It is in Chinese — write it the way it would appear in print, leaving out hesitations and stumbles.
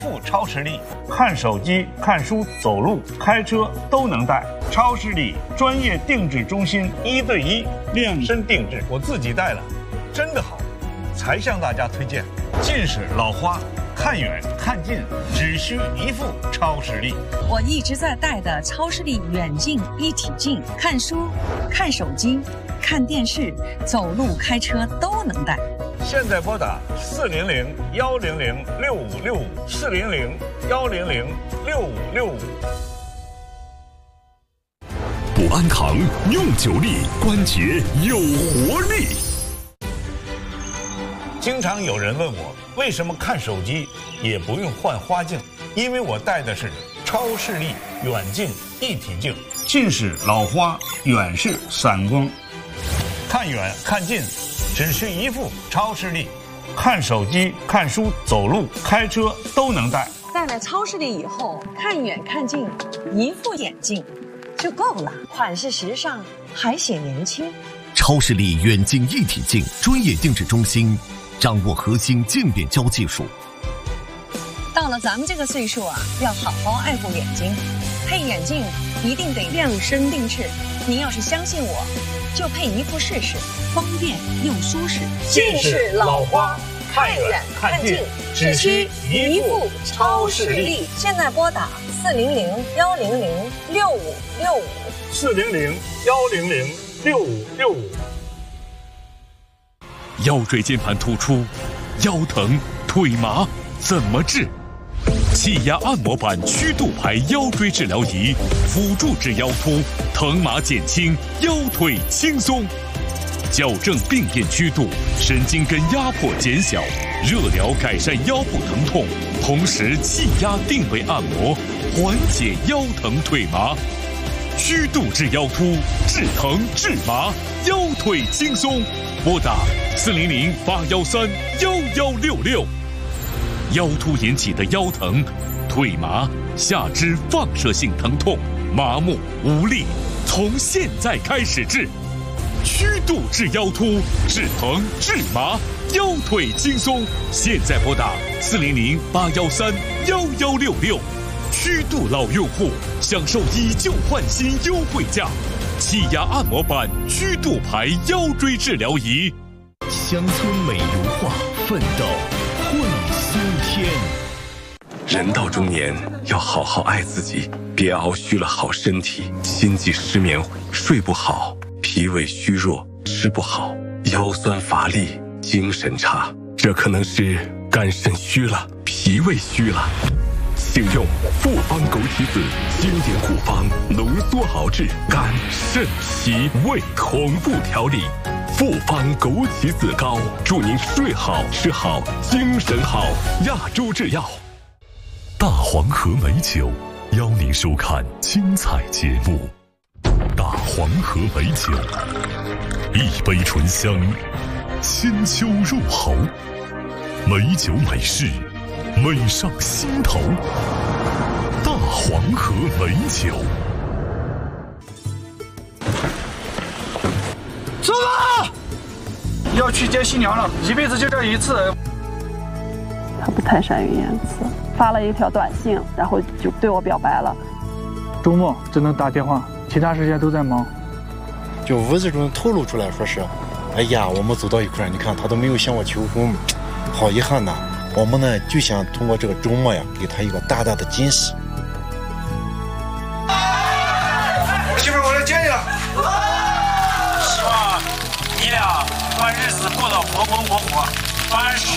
富超视力，看手机、看书、走路、开车都能戴。超视力专业定制中心，1对1量身定制，我自己戴了，真的好，才向大家推荐。近视、老花，看远看近只需一副超视力。 我一直在戴的超视力远近一体镜，看书、看手机、看电视、走路、开车都能戴。 现在拨打400-100-6565，400-100-6565。 补安堂用久力，关节有活力。 经常有人问我，为什么看手机也不用换花镜？因为我戴的是超视力远近一体镜，近视、老花、远视、散光，看远看近只需一副超视力，看手机、看书、走路、开车都能戴。 戴了超视力以后，看远看近，一副眼镜就够了，款式时尚，还显年轻。 超视力远近一体镜专业定制中心，掌握核心渐变焦技术。 到了咱们这个岁数啊，要好好爱护眼睛，配眼镜一定得量身定制。您要是相信我，就配一副试试，方便又舒适。 近视、老花，看远看近只需一副超视力。 现在拨打 400-100-6565，400-100-6565。 腰椎间盘突出、腰疼、腿麻怎么治？气压按摩板曲度牌腰椎治疗仪，辅助治腰突，疼麻减轻，腰腿轻松，矫正病变曲度，神经根压迫减小，热疗改善腰部疼痛，同时气压定位按摩，缓解腰疼腿麻。曲度治腰突，治疼治麻，腰腿轻松。拨打400-813-1166。腰突引起的腰疼、腿麻、下肢放射性疼痛、麻木无力，从现在开始治。曲度治腰突，治疼治麻，腰腿轻松。现在拨打400-813-1166。曲度老用户享受以旧换新优惠价，气压按摩板曲度牌腰椎治疗仪。乡村美如画，奋斗会修天。人到中年，要好好爱自己，别熬虚了好身体，心悸失眠，睡不好，脾胃虚弱，吃不好，腰酸乏力，精神差，这可能是肝肾虚了，脾胃虚了。请用复方枸杞子经典古方浓缩熬制肝肾脾胃同步调理。复方枸杞子膏，祝您睡好吃好精神好。亚洲制药。大黄河美酒邀您收看精彩节目。大黄河美酒，一杯醇香，千秋入喉，美酒美事，美上心头。大黄河美酒。 走吧，要去接新娘了，一辈子就这一次。 他不太善于言辞，发了一条短信，然后就对我表白了。 周末只能打电话，其他时间都在忙。 就屋子中透露出来说是，哎呀，我们走到一块儿，你看他都没有向我求婚，好遗憾呐。我们呢就想通过这个周末呀，给他一个大大的惊喜。 媳妇儿，我来接你了。 希望你俩把日子过得红红火火，凡事